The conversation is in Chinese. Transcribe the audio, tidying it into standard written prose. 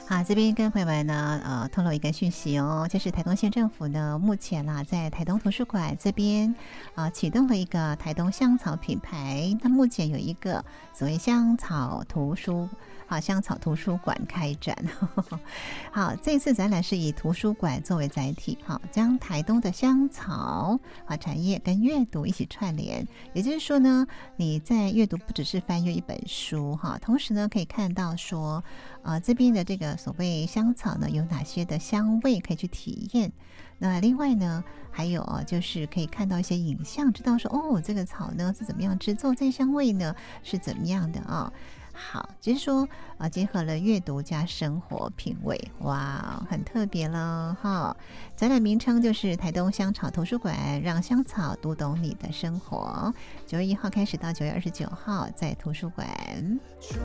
好，这边跟朋友们呢，透露一个讯息哦，就是台东县政府呢，目前啦，在台东图书馆这边启动了一个台东香草品牌。那目前有一个所谓香草图书。香草图书馆开展。好，这次展览是以图书馆作为载体，将台东的香草产业跟阅读一起串联。也就是说呢，你在阅读不只是翻阅一本书同时呢可以看到说这边的这个所谓香草呢有哪些的香味可以去体验。那另外呢还有就是可以看到一些影像，知道说这个草呢是怎么样制作，这香味呢是怎么样的好，就是说结合了阅读加生活品味，哇，很特别了哈。展览名称就是台东香草图书馆，让香草读懂你的生活。9月1号开始到9月29号在图书馆。